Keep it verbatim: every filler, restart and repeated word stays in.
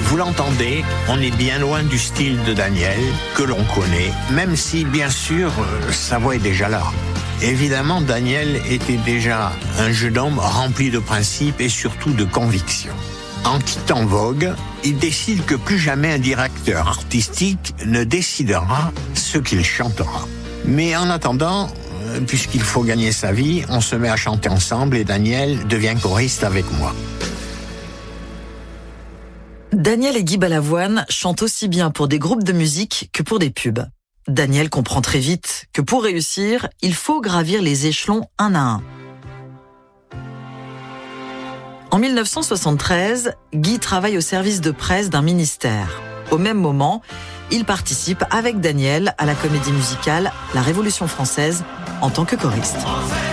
Vous l'entendez, on est bien loin du style de Daniel, que l'on connaît, même si, bien sûr, sa voix est déjà là. Évidemment, Daniel était déjà un jeune homme rempli de principes et surtout de convictions. En quittant Vogue, il décide que plus jamais un directeur artistique ne décidera ce qu'il chantera. Mais en attendant, puisqu'il faut gagner sa vie, on se met à chanter ensemble et Daniel devient choriste avec moi. Daniel et Guy Balavoine chantent aussi bien pour des groupes de musique que pour des pubs. Daniel comprend très vite que pour réussir, il faut gravir les échelons un à un. En mille neuf cent soixante-treize, Guy travaille au service de presse d'un ministère. Au même moment, il participe avec Daniel à la comédie musicale La Révolution française en tant que choriste.